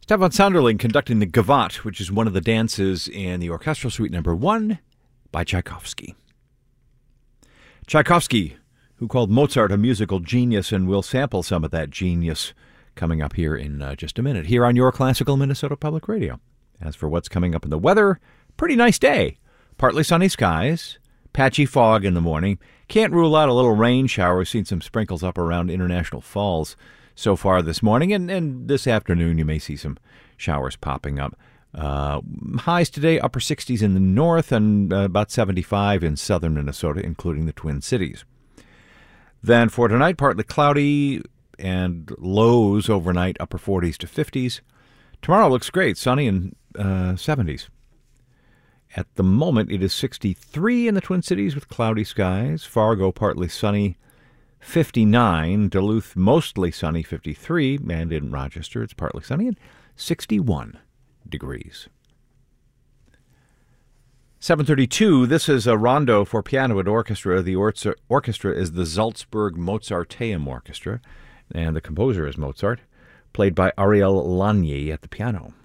Stefan Sonderling conducting the Gavotte, which is one of the dances in the Orchestral Suite No. 1 by Tchaikovsky. Tchaikovsky, who called Mozart a musical genius, and we'll sample some of that genius coming up here in just a minute, here on your Classical Minnesota Public Radio. As for what's coming up in the weather, pretty nice day. Partly sunny skies, patchy fog in the morning. Can't rule out a little rain shower. We've seen some sprinkles up around International Falls so far this morning, and this afternoon you may see some showers popping up. Highs today, upper 60s in the north and about 75 in southern Minnesota, including the Twin Cities. Then for tonight, partly cloudy and lows overnight, upper 40s to 50s. Tomorrow looks great, sunny and 70s. At the moment, it is 63 in the Twin Cities with cloudy skies. Fargo, partly sunny, 59. Duluth, mostly sunny, 53. And in Rochester, it's partly sunny and 61 degrees. 7:32, this is a rondo for piano and orchestra. The orchestra is the Salzburg Mozarteum Orchestra, and the composer is Mozart, played by Ariel Lanier at the piano.